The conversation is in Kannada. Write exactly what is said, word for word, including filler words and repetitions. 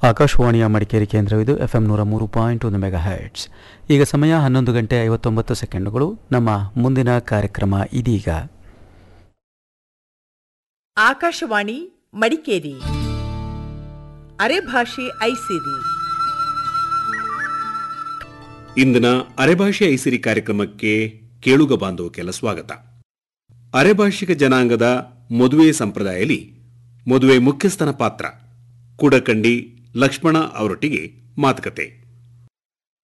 ಆಕಾಶವಾಣಿಯ ಮಡಿಕೇರಿ ಕೇಂದ್ರವಿದು ಎಫ್ ಎಂ ನೂರ ಮೂರು ಪಾಯಿಂಟ್ ಒಂದು ಮೆಗಾ ಹರ್ಟ್ಸ್. ಈಗ ಸಮಯ ಹನ್ನೊಂದು ಗಂಟೆ ಐವತ್ತೊಂಬತ್ತು ಸೆಕೆಂಡುಗಳು. ನಮ್ಮ ಮುಂದಿನ ಕಾರ್ಯಕ್ರಮ ಇದೀಗ. ಆಕಾಶವಾಣಿ ಮಡಿಕೇರಿ ಅರೆಭಾಷೆ ಐಸಿರಿ. ಇಂದಿನ ಅರೆಭಾಷೆ ಐಸಿರಿ ಕಾರ್ಯಕ್ರಮಕ್ಕೆ ಕೇಳುಗ ಬಾಂಧವಕ್ಕೆಲ್ಲ ಸ್ವಾಗತ. ಅರೆಭಾಷಿಕ ಜನಾಂಗದ ಮದುವೆ ಸಂಪ್ರದಾಯದಲ್ಲಿ ಮದುವೆ ಮುಖ್ಯಸ್ಥನ ಪಾತ್ರ ಕುಡಕಂಡಿ ಲಕ್ಷ್ಮಣ ಅವರೊಟ್ಟಿಗೆ ಮಾತುಕತೆ.